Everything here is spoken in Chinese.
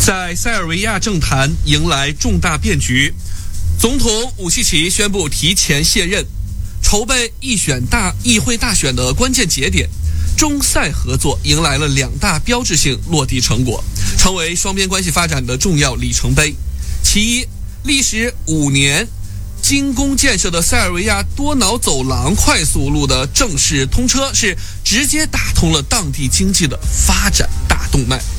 在塞尔维亚政坛迎来重大变局，总统武契奇宣布提前卸任。筹备议会大选的关键节点，中塞合作迎来了2大标志性落地成果，成为双边关系发展的重要里程碑。其一，历时5年精工建设的塞尔维亚多瑙走廊快速路的正式通车，是直接打通了当地经济的发展大动脉。